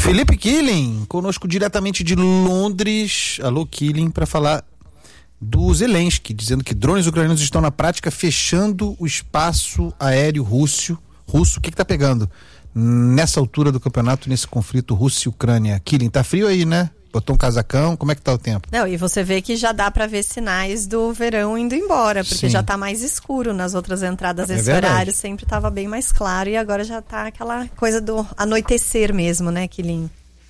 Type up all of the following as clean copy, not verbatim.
Felipe Killing, conosco diretamente de Londres. Alô, Killing, para falar do Zelensky, dizendo que drones ucranianos estão na prática fechando o espaço aéreo russo. O que tá pegando nessa altura do campeonato, nesse conflito Rússia e Ucrânia? Killing, tá frio aí, né? Botou um casacão, como é que tá o tempo? Não, e você vê que já dá pra ver sinais do verão indo embora, porque Sim. já tá mais escuro nas outras entradas. Esse verdade. horário sempre tava bem mais claro e agora já tá aquela coisa do anoitecer mesmo, né, Killing?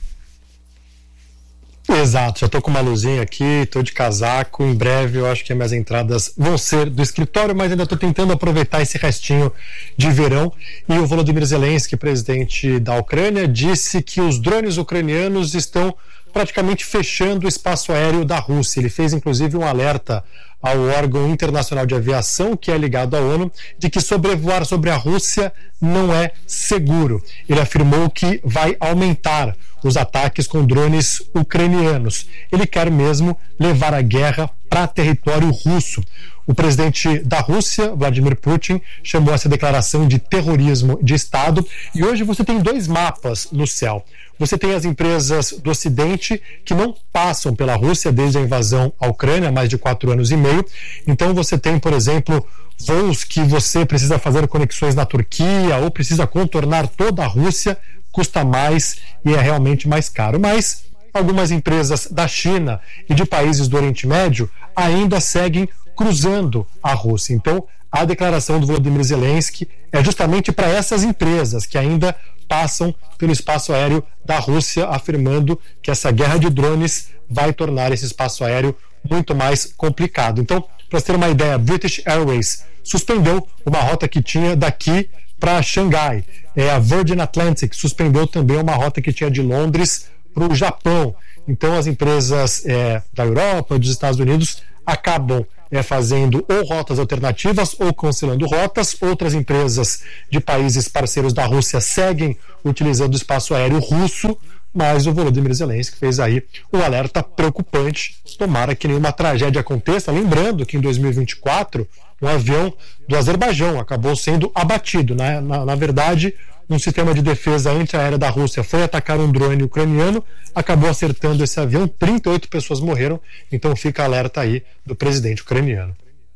Exato, já tô com uma luzinha aqui, tô de casaco, em breve eu acho que as minhas entradas vão ser do escritório, mas ainda tô tentando aproveitar esse restinho de verão. E o Volodymyr Zelensky, presidente da Ucrânia, disse que os drones ucranianos estão praticamente fechando o espaço aéreo da Rússia. Ele fez inclusive um alerta ao órgão internacional de aviação, que é ligado à ONU, de que sobrevoar sobre a Rússia não é seguro. Ele afirmou que vai aumentar os ataques com drones ucranianos. Ele quer mesmo levar a guerra para território russo. O presidente da Rússia, Vladimir Putin, chamou essa declaração de terrorismo de Estado. E hoje você tem dois mapas no céu. Você tem as empresas do Ocidente que não passam pela Rússia desde a invasão à Ucrânia, há mais de 4 anos e meio. Então você tem, por exemplo, voos que você precisa fazer conexões na Turquia ou precisa contornar toda a Rússia, custa mais e é realmente mais caro. Mas algumas empresas da China e de países do Oriente Médio ainda seguem cruzando a Rússia. Então, a declaração do Volodymyr Zelensky é justamente para essas empresas que ainda passam pelo espaço aéreo da Rússia, afirmando que essa guerra de drones vai tornar esse espaço aéreo muito mais complicado. Então, para você ter uma ideia, British Airways suspendeu uma rota que tinha daqui para Xangai. A Virgin Atlantic suspendeu também uma rota que tinha de Londres para o Japão. Então, as empresas da Europa, dos Estados Unidos, acabam fazendo ou rotas alternativas ou cancelando rotas. Outras empresas de países parceiros da Rússia seguem utilizando o espaço aéreo russo, mas o Volodymyr Zelensky fez aí um alerta preocupante. Tomara que nenhuma tragédia aconteça. Lembrando que em 2024 um avião do Azerbaijão acabou sendo abatido. Na verdade, um sistema de defesa antiaérea da Rússia foi atacar um drone ucraniano, acabou acertando esse avião, 38 pessoas morreram. Então fica alerta aí do presidente ucraniano.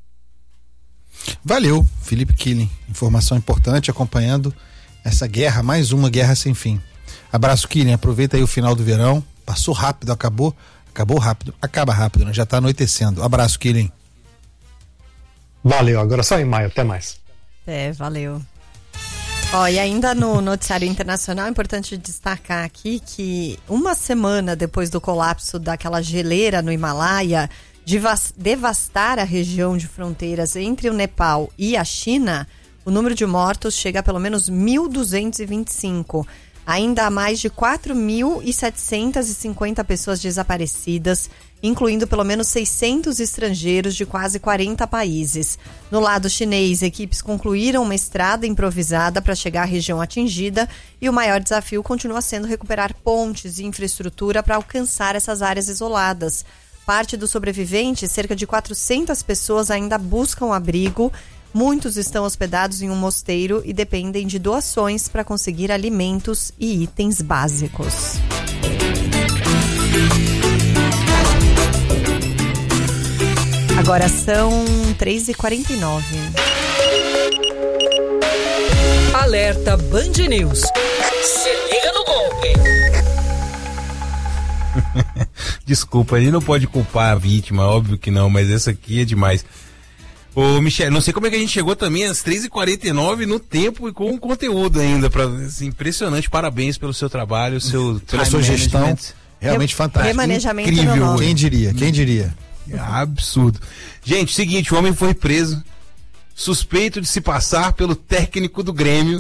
Valeu, Felipe Killing. Informação importante, acompanhando essa guerra, mais uma guerra sem fim. Abraço, Killing. Aproveita aí o final do verão. Passou rápido, acabou rápido. Acaba rápido, né? Já tá anoitecendo. Abraço, Killing. Valeu, agora só em maio. Até mais. Valeu. E ainda no noticiário internacional, é importante destacar aqui que uma semana depois do colapso daquela geleira no Himalaia, devastar a região de fronteiras entre o Nepal e a China, o número de mortos chega a pelo menos 1.225. Ainda há mais de 4.750 pessoas desaparecidas, incluindo pelo menos 600 estrangeiros de quase 40 países. No lado chinês, equipes concluíram uma estrada improvisada para chegar à região atingida e o maior desafio continua sendo recuperar pontes e infraestrutura para alcançar essas áreas isoladas. Parte dos sobreviventes, cerca de 400 pessoas, ainda buscam abrigo. Muitos estão hospedados em um mosteiro e dependem de doações para conseguir alimentos e itens básicos. Agora são 3h49. Alerta Band News. Se liga no golpe. Desculpa, a gente não pode culpar a vítima, óbvio que não, mas essa aqui é demais. Ô, Michel, não sei como é que a gente chegou também às 3h49 no tempo e com o conteúdo ainda. Assim, impressionante, parabéns pelo seu trabalho, pela sua gestão. Realmente fantástico. Remanejamento incrível. Quem diria? É absurdo. Gente, seguinte, o homem foi preso, suspeito de se passar pelo técnico do Grêmio.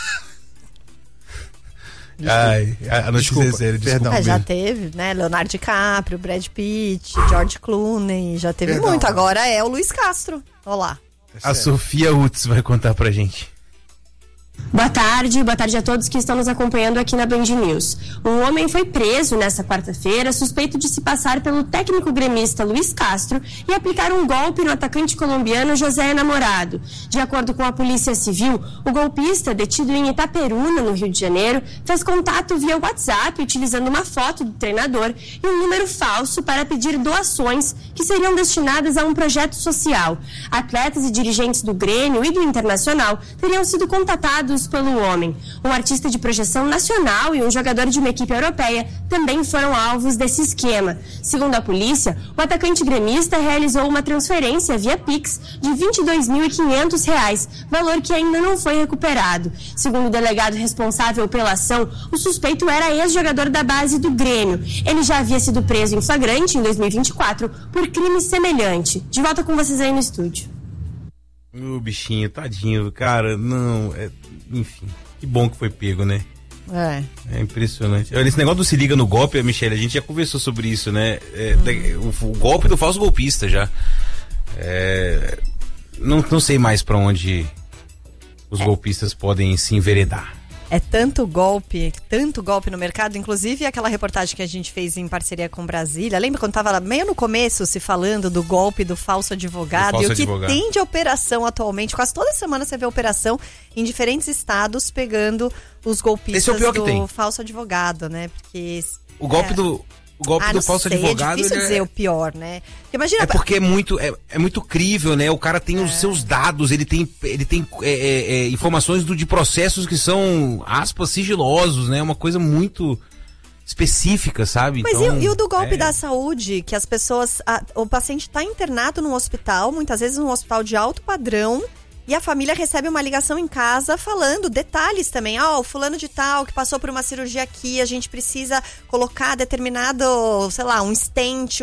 A notícia é séria, desculpa. Já teve, né? Leonardo DiCaprio, Brad Pitt, George Clooney, já teve muito. Agora é o Luiz Castro. Olha lá. A Sofia Utz vai contar pra gente. Boa tarde a todos que estão nos acompanhando aqui na Band News. Um homem foi preso nesta quarta-feira, suspeito de se passar pelo técnico gremista Luiz Castro e aplicar um golpe no atacante colombiano José Enamorado. De acordo com a Polícia Civil, o golpista, detido em Itaperuna, no Rio de Janeiro, fez contato via WhatsApp utilizando uma foto do treinador e um número falso para pedir doações que seriam destinadas a um projeto social. Atletas e dirigentes do Grêmio e do Internacional teriam sido contatados pelo homem. Um artista de projeção nacional e um jogador de uma equipe europeia também foram alvos desse esquema. Segundo a polícia, o atacante gremista realizou uma transferência via Pix de R$ 22.500, valor que ainda não foi recuperado. Segundo o delegado responsável pela ação, o suspeito era ex-jogador da base do Grêmio. Ele já havia sido preso em flagrante em 2024 por crime semelhante. De volta com vocês aí no estúdio. O bichinho, tadinho, cara, não, enfim, que bom que foi pego, né? É impressionante. Olha, esse negócio do se liga no golpe, Michele, a gente já conversou sobre isso, né? O golpe do falso golpista já. Não sei mais pra onde os golpistas podem se enveredar. É tanto golpe no mercado, inclusive aquela reportagem que a gente fez em parceria com Brasília. Lembra quando estava meio no começo se falando do golpe do falso advogado? E o que tem de operação atualmente, quase toda semana você vê operação em diferentes estados pegando os golpistas do falso advogado, né? Porque o golpe do falso advogado. É difícil dizer o pior, né? Imagina, porque é muito crível, né? O cara tem os seus dados, ele tem informações de processos que são, aspas, sigilosos, né? Uma coisa muito específica, sabe? Mas então, e o do golpe da saúde, que as pessoas... o paciente está internado num hospital, muitas vezes num hospital de alto padrão, e a família recebe uma ligação em casa falando detalhes também. O fulano de tal que passou por uma cirurgia aqui, a gente precisa colocar determinado, sei lá, um stent,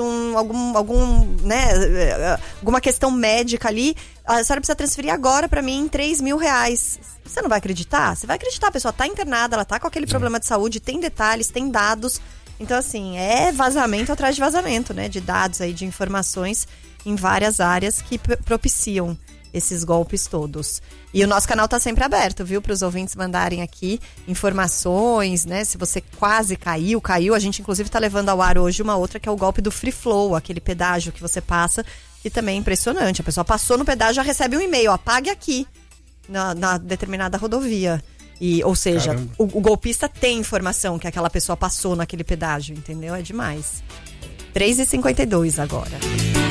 alguma questão médica ali. A senhora precisa transferir agora pra mim R$3.000. Você não vai acreditar? Você vai acreditar, a pessoa tá internada, ela tá com aquele problema de saúde, tem detalhes, tem dados. Então, assim, é vazamento atrás de vazamento, né? De dados aí, de informações em várias áreas que propiciam esses golpes todos. E o nosso canal tá sempre aberto, viu? Para os ouvintes mandarem aqui informações, né? Se você quase caiu. A gente inclusive tá levando ao ar hoje uma outra que é o golpe do Free Flow, aquele pedágio que você passa, que também é impressionante. A pessoa passou no pedágio, já recebe um e-mail, apague aqui, na determinada rodovia. Ou seja, o golpista tem informação que aquela pessoa passou naquele pedágio, entendeu? É demais. 3h52 agora.